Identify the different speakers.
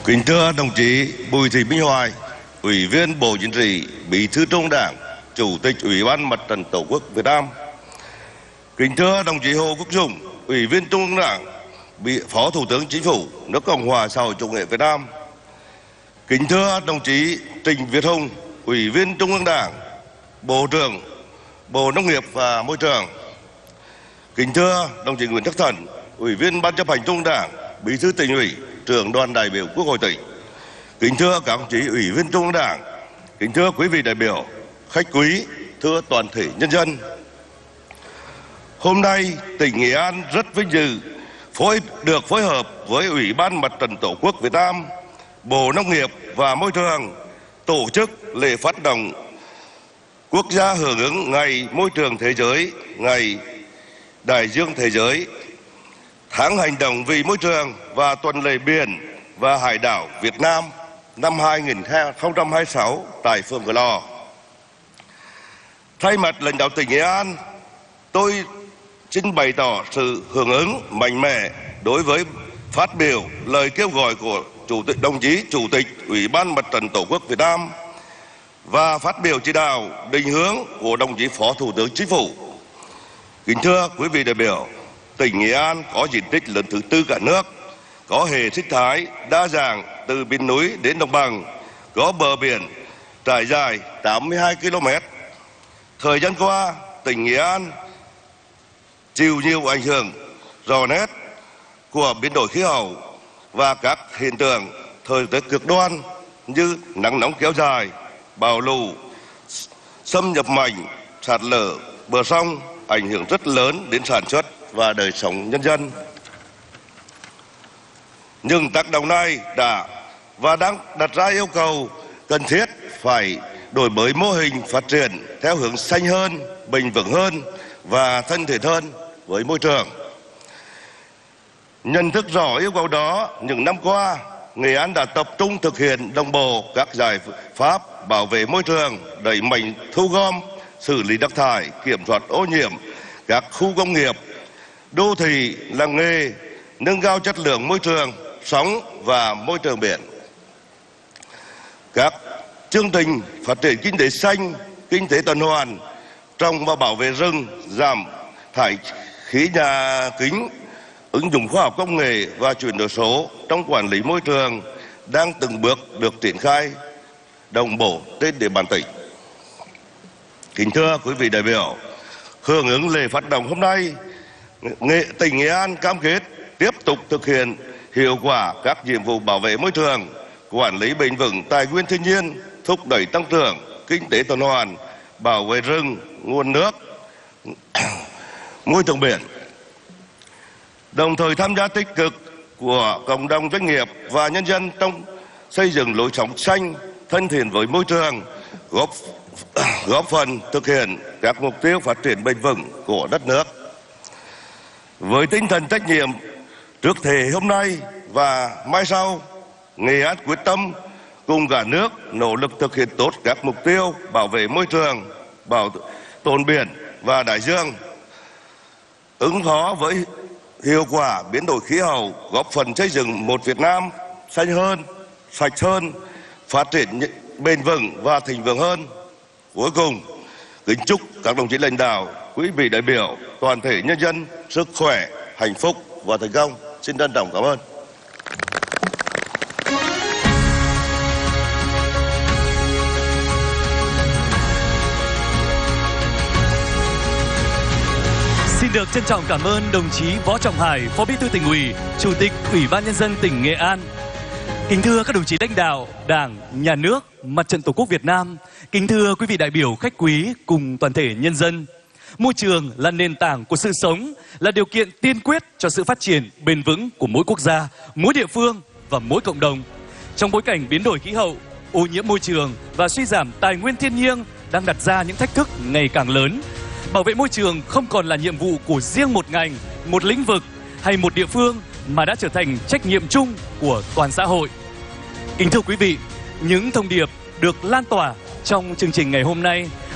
Speaker 1: Kính thưa đồng chí Bùi Thị Minh Hoài, Ủy viên Bộ Chính trị, Bí thư Trung ương Đảng, Chủ tịch Ủy ban Mặt trận Tổ quốc Việt Nam. Kính thưa đồng chí Hồ Quốc Dũng, Ủy viên Trung ương Đảng, Phó Thủ tướng Chính phủ nước Cộng hòa xã hội chủ nghĩa Việt Nam. Kính thưa đồng chí Trịnh Việt Hùng, Ủy viên Trung ương Đảng, Bộ trưởng Bộ Nông nghiệp và Môi trường. Kính thưa đồng chí Nguyễn Tất Thành, Ủy viên Ban chấp hành Trung ương Đảng, Bí thư Tỉnh ủy, Trưởng đoàn đại biểu Quốc hội tỉnh. Kính thưa các đồng chí Ủy viên Trung ương Đảng, kính thưa quý vị đại biểu, khách quý, thưa toàn thể nhân dân. Hôm nay tỉnh Nghệ An rất vinh dự được phối hợp với Ủy ban Mặt trận Tổ quốc Việt Nam, Bộ Nông nghiệp và Môi trường tổ chức lễ phát động quốc gia hưởng ứng Ngày Môi trường Thế giới, Ngày Đại dương Thế giới, Tháng hành động vì môi trường và Tuần lễ biển và hải đảo Việt Nam năm 2026 tại phường Cửa Lò. Thay mặt lãnh đạo tỉnh Nghệ An, tôi xin bày tỏ sự hưởng ứng mạnh mẽ đối với phát biểu lời kêu gọi của đồng chí Chủ tịch Ủy ban Mặt trận Tổ quốc Việt Nam và phát biểu chỉ đạo định hướng của đồng chí Phó Thủ tướng Chính phủ. Kính thưa quý vị đại biểu, tỉnh Nghệ An có diện tích lớn thứ tư cả nước, có hệ sinh thái đa dạng từ miền núi đến đồng bằng, có bờ biển trải dài 82 km. Thời gian qua, tỉnh Nghệ An chịu nhiều ảnh hưởng rõ nét của biến đổi khí hậu và các hiện tượng thời tiết cực đoan như nắng nóng kéo dài, bão lụt, xâm nhập mặn, sạt lở bờ sông, ảnh hưởng rất lớn đến sản xuất và đời sống nhân dân. Nhưng tác động này đã và đang đặt ra yêu cầu cần thiết phải đổi mới mô hình phát triển theo hướng xanh hơn, bền vững hơn và thân thiện hơn với môi trường. Nhận thức rõ yêu cầu đó, những năm qua, Nghệ An đã tập trung thực hiện đồng bộ các giải pháp bảo vệ môi trường, đẩy mạnh thu gom, xử lý rác thải, kiểm soát ô nhiễm các khu công nghiệp, đô thị, làng nghề, nâng cao chất lượng môi trường sống và môi trường biển. Các chương trình phát triển kinh tế xanh, kinh tế tuần hoàn, trồng và bảo vệ rừng, giảm thải khí nhà kính, ứng dụng khoa học công nghệ và chuyển đổi số trong quản lý môi trường đang từng bước được triển khai đồng bộ trên địa bàn tỉnh. Kính thưa quý vị đại biểu, hưởng ứng lễ phát động hôm nay, tỉnh Nghệ An cam kết tiếp tục thực hiện hiệu quả các nhiệm vụ bảo vệ môi trường, quản lý bền vững tài nguyên thiên nhiên, thúc đẩy tăng trưởng kinh tế tuần hoàn, bảo vệ rừng, nguồn nước, môi trường biển. Đồng thời tham gia tích cực của cộng đồng doanh nghiệp và nhân dân trong xây dựng lối sống xanh, thân thiện với môi trường, góp phần thực hiện các mục tiêu phát triển bền vững của đất nước. Với tinh thần trách nhiệm trước thềm hôm nay và mai sau, Nghệ An quyết tâm cùng cả nước nỗ lực thực hiện tốt các mục tiêu bảo vệ môi trường, bảo tồn biển và đại dương, ứng phó với hiệu quả biến đổi khí hậu, góp phần xây dựng một Việt Nam xanh hơn, sạch hơn, phát triển bền vững và thịnh vượng hơn. Cuối cùng, kính chúc các đồng chí lãnh đạo, quý vị đại biểu, toàn thể nhân dân sức khỏe, hạnh phúc và thành công. Xin trân trọng cảm ơn.
Speaker 2: Xin được trân trọng cảm ơn đồng chí Võ Trọng Hải, Phó Bí thư Tỉnh ủy, Chủ tịch Ủy ban Nhân dân tỉnh Nghệ An. Kính thưa các đồng chí lãnh đạo Đảng, Nhà nước, Mặt trận Tổ quốc Việt Nam, kính thưa quý vị đại biểu khách quý cùng toàn thể nhân dân. Môi trường là nền tảng của sự sống, là điều kiện tiên quyết cho sự phát triển bền vững của mỗi quốc gia, mỗi địa phương và mỗi cộng đồng. Trong bối cảnh biến đổi khí hậu, ô nhiễm môi trường và suy giảm tài nguyên thiên nhiên đang đặt ra những thách thức ngày càng lớn, bảo vệ môi trường không còn là nhiệm vụ của riêng một ngành, một lĩnh vực hay một địa phương mà đã trở thành trách nhiệm chung của toàn xã hội. Kính thưa quý vị, những thông điệp được lan tỏa trong chương trình ngày hôm nay